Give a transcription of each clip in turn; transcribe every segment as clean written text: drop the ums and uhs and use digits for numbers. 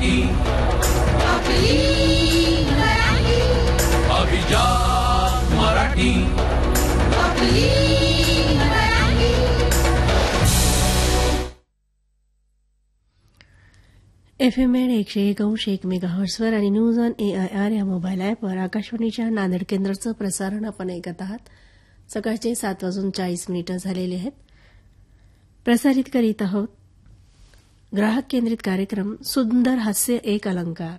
मराठी, आपली मराठी. अभिजात मराठी, आपली मराठी. FM 101.1 मेगाहर्ट्झवर आणि न्यूज ऑन AIR या मोबाईल ॲपवर आकाशवाणीच्या नांदेड केंद्राचं प्रसारण आपण ऐकत आहात. सकाळचे 7:40 झालेले आहेत. प्रसारित करीत आहोत ग्राहक केंद्रित कार्यक्रम सुंदर हास्य एक अलंकार.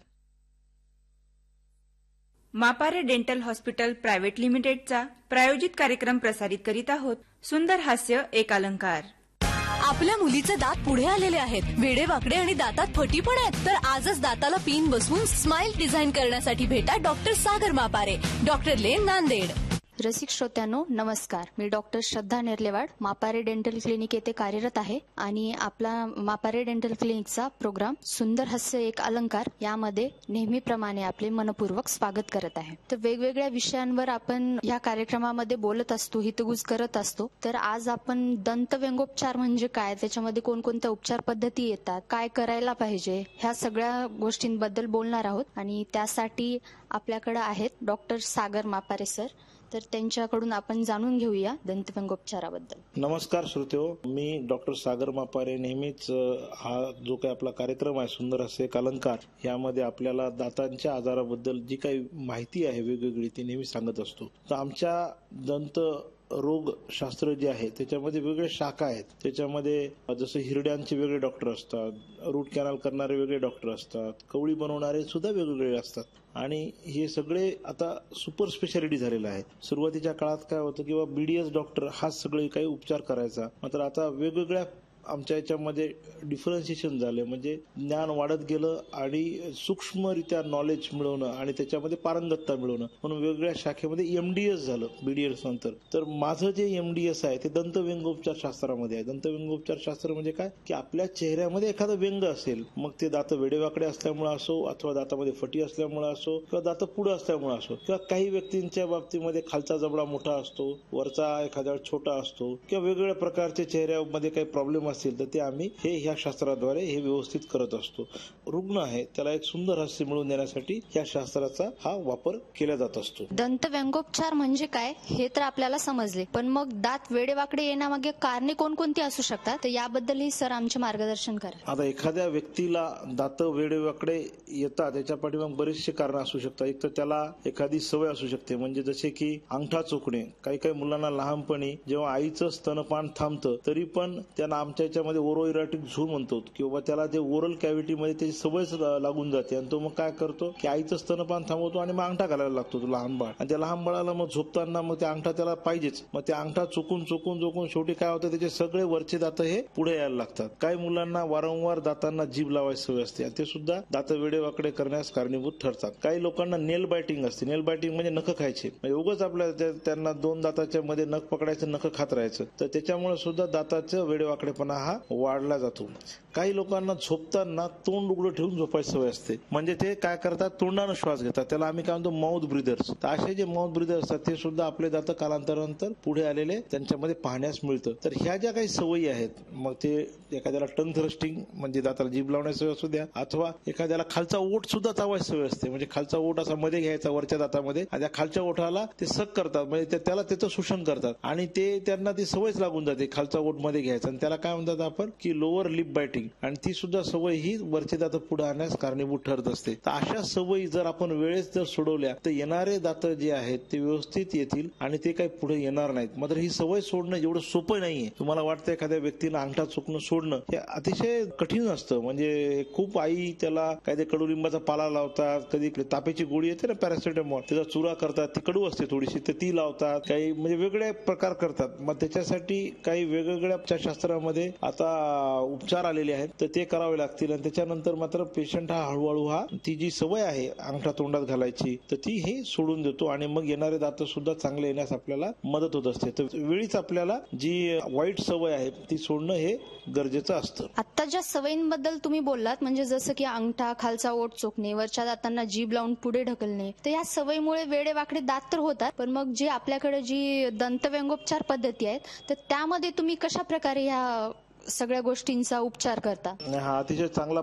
मापारे डेंटल हॉस्पिटल प्रायव्हेट लिमिटेडचा प्रायोजित कार्यक्रम प्रसारित करीत आहोत सुंदर हास्य एक अलंकार. आपल्या मुलीचे दात पुढे आलेले आहेत, वेडेवाकडे आणि दातात फटी पण आहेत. तर आजच दाताला पिन बसवून स्माइल डिझाईन करण्यासाठी भेटा डॉक्टर सागर मापारे, डॉक्टर लेन, नांदेड. रसिक श्रोत्यांनो नमस्कार. मी डॉक्टर श्रद्धा नेर्लेवाड मापारे डेंटल क्लिनिक येथे कार्यरत आहे आणि आपला मापारे डेंटल क्लिनिकचा प्रोग्राम सुंदर हास्य एक अलंकार यामध्ये नेहमीप्रमाणे आपले मनपूर्वक स्वागत करत आहे. तर वेगवेगळ्या विषयांवर आपण या कार्यक्रमामध्ये बोलत असतो, हितगुज करत असतो. तर आज आपण दंतव्यंगोपचार म्हणजे काय, त्याच्यामध्ये कोणकोणत्या उपचार पद्धती येतात, काय करायला पाहिजे, ह्या सगळ्या गोष्टींबद्दल बोलणार आहोत. आणि त्यासाठी आपल्याकडे आहेत डॉक्टर सागर मापारे सर. तर त्यांच्याकडून आपण जाणून घेऊया दंतव्यंगोपचाराबद्दल. नमस्कार श्रोतेहो, मी डॉक्टर सागर मापारे. नेहमीच हा जो काही आपला कार्यक्रम आहे सुंदर हास्य एक अलंकार, यामध्ये आपल्याला दातांच्या आजाराबद्दल जी काही माहिती आहे वेगवेगळी ती नेहमी सांगत असतो. तर आमच्या दंत रोग शास्त्र जे आहे त्याच्यामध्ये वेगवेगळ्या शाखा आहेत. त्याच्यामध्ये जसं हिरड्यांचे वेगळे डॉक्टर असतात, रूट कॅनल करणारे वेगळे डॉक्टर असतात, कवळी बनवणारे सुद्धा वेगवेगळे असतात. आणि हे सगळे आता सुपर स्पेशालिटी झालेलं आहे. सुरुवातीच्या काळात काय होतं किंवा BDS डॉक्टर हा सगळे काही उपचार करायचा, मात्र आता वेगवेगळ्या आमच्या याच्यामध्ये डिफरन्शिएशन झाले, म्हणजे ज्ञान वाढत गेलं आणि सूक्ष्मरित्या नॉलेज मिळवणं आणि त्याच्यामध्ये पारंगतता मिळवणं म्हणून वेगवेगळ्या शाखेमध्ये MDS झालं BDS नंतर. तर माझं जे MDS आहे ते दंतव्यंगोपचार शास्त्रामध्ये आहे. दंतव्यंगोपचार शास्त्र म्हणजे काय की आपल्या चेहऱ्यामध्ये एखादं व्यंग असेल, मग ते दात वेडेवाकडे असल्यामुळे असो अथवा दातामध्ये फटी असल्यामुळे असो किंवा दात पुढे असल्यामुळे असो किंवा काही व्यक्तींच्या बाबतीमध्ये खालचा जबडा मोठा असतो, वरचा एखादा छोटा असतो किंवा वेगवेगळ्या प्रकारचे चेहऱ्यामध्ये काही प्रॉब्लेम असेल तर ते आम्ही ह्या शास्त्राद्वारे हे व्यवस्थित करत असतो. रुग्ण आहे त्याला एक सुंदर हास्य मिळवून देण्यासाठी ह्या शास्त्राचा हा वापर केला जात असतो. दंतव्यंगोपचार म्हणजे काय हे तर आपल्याला समजले, पण मग दात वेडेवाकडे येण्यामागे कारणे कोणकोणती असू शकतात, तर याबद्दलही सर आमचे मार्गदर्शन करा. आता एखाद्या व्यक्तीला दात वेडेवाकडे येतात त्याच्या पाठीमागे बरेचसे कारण असू शकतात. एक तर त्याला एखादी सवय असू शकते, म्हणजे जसे की अंगठा चोखणे. काही काही मुलांना लहानपणी जेव्हा आईचं स्तनपान थांबतं तरी पण त्यांना आमच्या याच्यामध्ये ओरोइराटिक झू म्हणतो किंवा त्याला ते ओरल कॅव्हिटीमध्ये त्याची सवयच लागून जाते आणि तो मग काय करतो की आईचं स्तनपान थांबवतो आणि मग अंगठा घालायला लागतो तो लहान बाळ. आणि त्या लहान बाळाला मग झोपताना मग त्या अंगठा त्याला पाहिजेच. मग त्या अंगठा चुकून चुकून चुकून शेवटी काय होतं, त्याचे सगळे वरचे दात हे पुढे यायला लागतात. काही मुलांना वारंवार दातांना जीभ लावायची सवय असते आणि ते सुद्धा दात वेडेवाकडे करण्यास कारणीभूत ठरतात. काही लोकांना नेल बायटिंग असते. नेल बायटिंग म्हणजे नख खायचे, म्हणजे उगाच आपल्या त्यांना दोन दाताच्या मध्ये नख पकडायचं, नख खात राहायचं, तर त्याच्यामुळे सुद्धा दाताचं वेडेवाकडेपणा हा वाढला जातो. काही लोकांना झोपताना तोंड उघडं ठेवून झोपायची सवय असते, म्हणजे ते काय करतात तोंडानं श्वास घेतात, त्याला आम्ही काय म्हणतो माउथ ब्रिदर्स. तर असे जे माउथ ब्रिदर्स असतात ते सुद्धा आपले दात कालांतरानंतर पुढे आलेले त्यांच्यामध्ये पाहण्यास मिळतं. तर ह्या ज्या काही सवयी आहेत, मग ते एखाद्याला टंग थ्रस्टिंग म्हणजे दाताला जीभ लावण्याची सवय असू द्या, अथवा एखाद्याला खालचा ओठ सुद्धा चावायची सवय असते, म्हणजे खालचा ओठ असा मध्ये घ्यायचा वरच्या दातामध्ये आणि त्या खालच्या ओठाला ते सक करतात, म्हणजे त्याला त्याचं शोषण करतात आणि ते त्यांना ती सवयच लागून जाते खालचा ओठ मध्ये घ्यायचा आणि त्याला काय म्हणतात आपण की लोअर लिप बायटिंग. आणि ती सुद्धा सवय ही वरचे दात पुढे आणण्यास कारणीभूत ठरत असते. तर अशा सवयी जर आपण वेळेस जर सोडवल्या तर येणारे दात जे आहेत ते व्यवस्थित येतील आणि ते काही पुढे येणार नाहीत. मात्र ही सवय सोडणं एवढं सोपं नाहीये. तुम्हाला वाटतं एखाद्या व्यक्तीला अंगठा चुकणं सोडणं हे अतिशय कठीण असतं, म्हणजे खूप आई त्याला काय ते कडुलिंबाचा पाला लावतात, कधी तापेची गोळी येते ना पॅरासिटामॉल, त्याचा चुरा करतात, ती कडू असते थोडीशी, तर ती लावतात, काही म्हणजे वेगळे प्रकार करतात. मग त्याच्यासाठी काही वेगवेगळ्या शास्त्रामध्ये आता उपचार आलेले आहेत तर ते करावे लागतील. आणि त्याच्यानंतर मात्र पेशंट हा हळूहळू ती जी सवय आहे अंगठा तोंडात घालायची तर ती हे सोडून देतो आणि मग येणारे दात सुद्धा चांगले येण्यास आपल्याला मदत होत असते. तर वेळीच आपल्याला जी वाईट सवय आहे ती सोडणं हे गरजेचं असतं. आता ज्या सवयींबद्दल तुम्ही बोललात, म्हणजे जसं की अंगठा, खालचा ओठ चोखणे, वरच्या दातांना जीभ लावून पुढे ढकलणे, तर या सवयीमुळे वेडेवाकडे दात तर होतात, पण मग जे आपल्याकडे जी दंतव्यंगोपचार पद्धती आहेत तर त्यामध्ये तुम्ही कशा प्रकारे ह्या सगळ्या गोष्टींचा उपचार करता? हा अतिशय चांगला